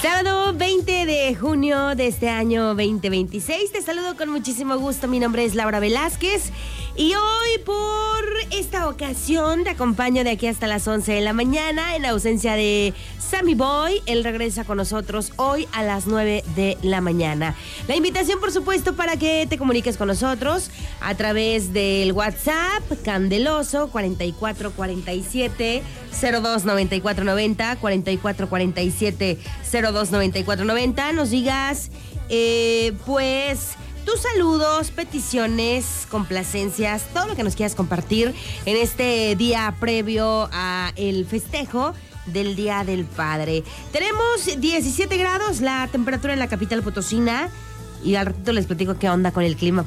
Sábado 20 de junio de este año 2026. Te saludo con muchísimo gusto. Mi nombre es Laura Velázquez. Y hoy, por esta ocasión, te acompaño de aquí hasta las 11 de la mañana. En ausencia de Sammy Boy, él regresa con nosotros hoy a las 9 de la mañana. La invitación, por supuesto, para que te comuniques con nosotros a través del WhatsApp Candeloso 4447-029490, 4447-029490. Nos digas, pues, tus saludos, peticiones, complacencias, todo lo que nos quieras compartir en este día previo a el festejo del Día del Padre. Tenemos 17 grados la temperatura en la capital potosina y al ratito les platico qué onda con el clima